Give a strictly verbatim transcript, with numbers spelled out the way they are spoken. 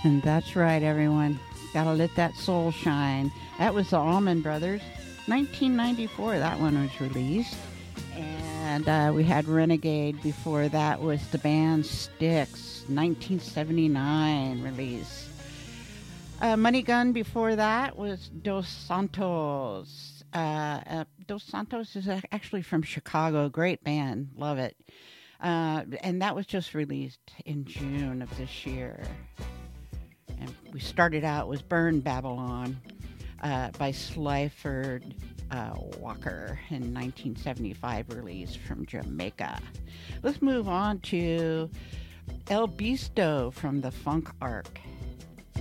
And that's right, everyone. Gotta let that soul shine. That was the Allman Brothers. nineteen ninety-four, that one was released. And uh, we had Renegade before that was the band Styx, nineteen seventy-nine release. Uh, Money Gun before that was Dos Santos. Uh, uh, Dos Santos is actually from Chicago. Great band. Love it. Uh, and that was just released in June of this year. And we started out with Burn Babylon uh, by Slyford uh, Walker in nineteen seventy-five release from Jamaica. Let's move on to El Bisto from the Funk Arc.